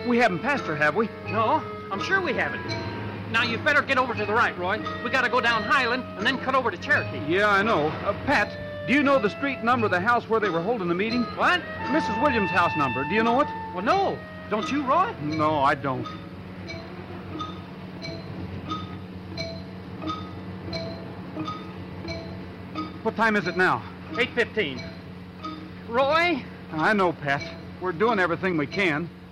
We haven't passed her, have we? No, I'm sure we haven't. Now, you'd better get over to the right, Roy. We got to go down Highland and then cut over to Cherokee. Yeah, I know. Pat, do you know the street number of the house where they were holding the meeting? What? Mrs. Williams' house number. Do you know it? Well, no. Don't you, Roy? No, I don't. What time is it now? 8:15. Roy? I know, Pat. We're doing everything we can.